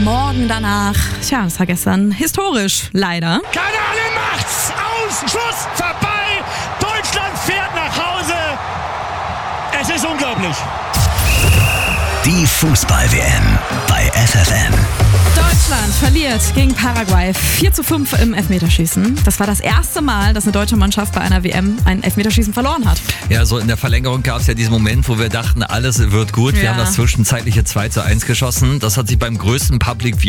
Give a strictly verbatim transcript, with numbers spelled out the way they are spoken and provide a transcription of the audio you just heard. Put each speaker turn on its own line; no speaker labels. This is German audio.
morgen danach. Tja, das war gestern historisch, leider.
Kanale macht's! Aus! Schluss! Vorbei! Deutschland fährt nach Hause! Es ist unglaublich!
Die Fußball-W M bei F F N.
Deutschland verliert gegen Paraguay vier zu fünf im Elfmeterschießen. Das war das erste Mal, dass eine deutsche Mannschaft bei einer W M ein Elfmeterschießen verloren hat.
Ja, so in der Verlängerung gab es ja diesen Moment, wo wir dachten, alles wird gut. Wir
Ja.
haben das zwischenzeitliche zwei zu eins geschossen. Das hat sich beim größten Public